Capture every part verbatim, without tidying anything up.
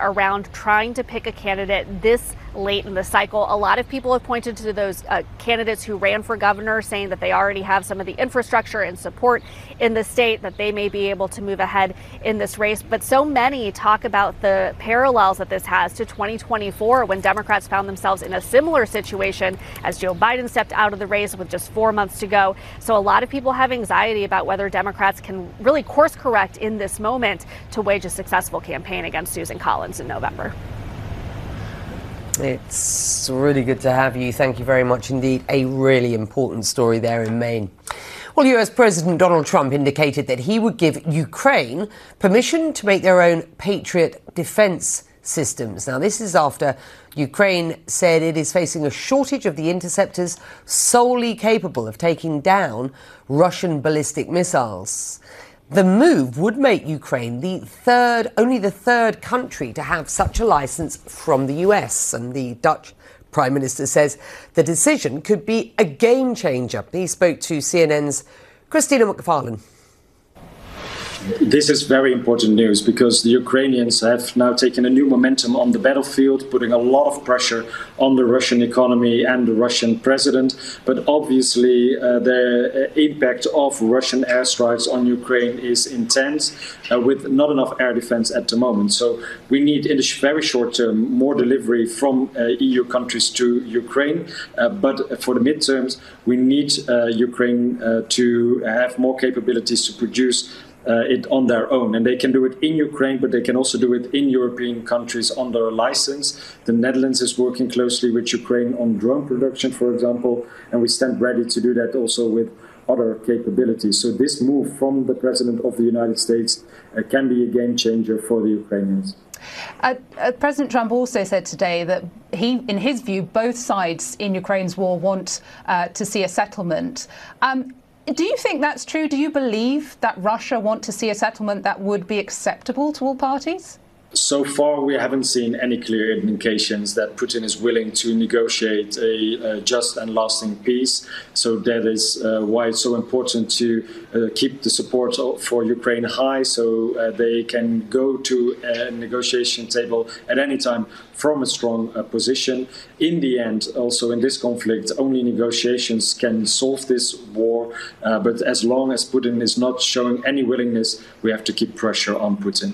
around trying to pick a candidate this late in the cycle. A lot of people have pointed to those uh, candidates who ran for governor, saying that they already have some of the infrastructure and support in the state, that they may be able to move ahead in this race. But so many talk about the parallels that this has to twenty twenty-four, when Democrats found themselves in a similar situation as Joe Biden stepped out of the race with just four months to go. So a lot of people have anxiety about whether Democrats can really course correct in this moment to wage a successful campaign against Susan Collins in November. It's really good to have you. Thank you very much indeed. A really important story there in Maine. Well, U S President Donald Trump indicated that he would give Ukraine permission to make their own Patriot defense systems. Now, this is after Ukraine said it is facing a shortage of the interceptors solely capable of taking down Russian ballistic missiles. The move would make Ukraine the third, only the third country to have such a license from the U S. And the Dutch Prime Minister says the decision could be a game changer. He spoke to C N N's Christina McFarlane. This is very important news because the Ukrainians have now taken a new momentum on the battlefield, putting a lot of pressure on the Russian economy and the Russian president. But obviously, uh, the impact of Russian airstrikes on Ukraine is intense, uh, with not enough air defense at the moment. So we need, in the very short term, more delivery from uh, E U countries to Ukraine. Uh, but for the midterms, we need uh, Ukraine uh, to have more capabilities to produce Uh, it on their own. And they can do it in Ukraine, but they can also do it in European countries under a license. The Netherlands is working closely with Ukraine on drone production, for example, and we stand ready to do that also with other capabilities. So this move from the President of the United States uh, can be a game changer for the Ukrainians. Uh, uh, President Trump also said today that he, in his view, both sides in Ukraine's war want uh, to see a settlement. Um, Do you think that's true? Do you believe that Russia want to see a settlement that would be acceptable to all parties? So far, we haven't seen any clear indications that Putin is willing to negotiate a, a just and lasting peace. So that is uh, why it's so important to uh, keep the support for Ukraine high, so uh, they can go to a negotiation table at any time from a strong uh, position. In the end, also in this conflict, only negotiations can solve this war. Uh, but as long as Putin is not showing any willingness, we have to keep pressure on Putin.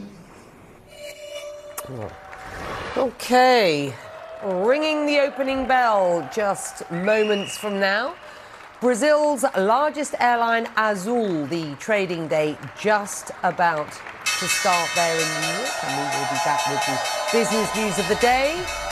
Okay, ringing the opening bell just moments from now. Brazil's largest airline, Azul, the trading day just about to start there in New York, and we will be back with the business news of the day